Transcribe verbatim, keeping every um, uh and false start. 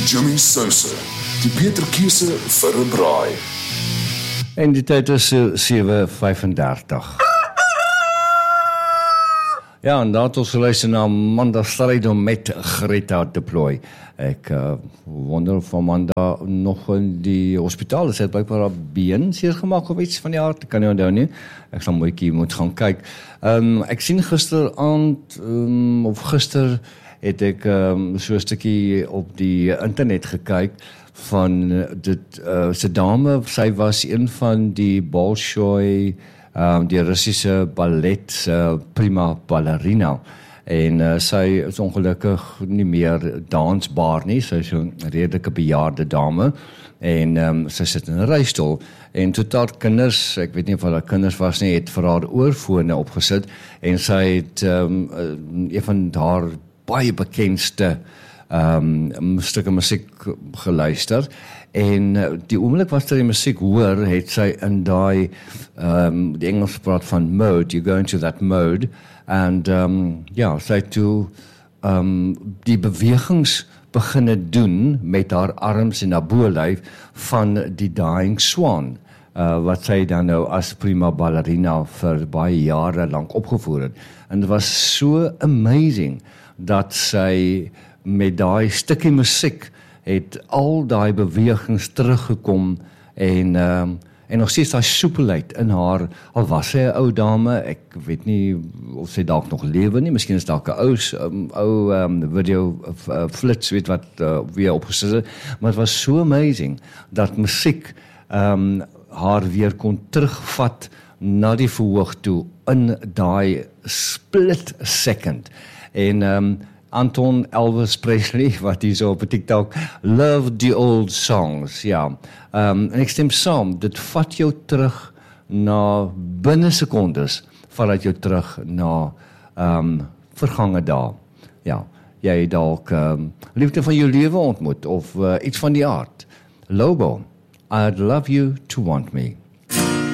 Jimmy Souse, die beter keuse vir 'n braai. En die tyd is sewe vyf en dertig. Ja, en daar het ons geluister na Amanda Strydom met Greta Deploy. Ek uh, wonder of Amanda nog in die hospitaal is. Sy het blijkbaar haar been seer gemaak of iets van die aard. Ek kan nie onthou nie. Ek sal mooikie moet gaan kyk. Um, ek sien gisteraand, um, of gister, het ek um, so 'n stukkie op die internet gekyk van dit, uh, sy dame, sy was een van die Bolshoi, um, die Russiese ballet uh, prima ballerina, en uh, sy is ongelukkig nie meer dansbaar nie, sy is 'n redelike bejaarde dame, en um, sy sit in 'n reistool, en totaal kinders, ek weet nie of hulle kinders was nie, het vir haar oorfone opgesit, en sy het um, een van haar baie bekendste um, stukke musiek geluister, en uh, die oomblik wat sy die musiek hoor, het sy in die, um, die Engels praat van mode, you go into that mode, en um, ja, sy het toe um, die bewegings beginne doen met haar arms en haar bolyf van die Dying Swan, uh, wat sy dan nou as prima ballerina vir baie jare lank opgevoer het. En dit was so amazing, dat sy met daai stukkie musiek het al daai bewegings teruggekom en um, en nog steeds daai soepelheid in haar, al was sy 'n ou dame, ek weet nie of sy dalk nog lewe nie, miskien is dalk 'n ou um, ou um, video uh, flits, weet wat uh, weer opgesit het, maar het was so amazing dat musiek um, haar weer kon terugvat na die verhoog toe in daai split second. En um, Anton Elvis Presley, wat hier so op TikTok, love the old songs, ja. Um, en ek stem saam, dit vat jou terug na binne sekondes, vat jou terug na um, vergange dae. Ja, jy het dalk um, liefde van jou lewe ontmoet, of uh, iets van die aard. Lobo, I'd love you to want me.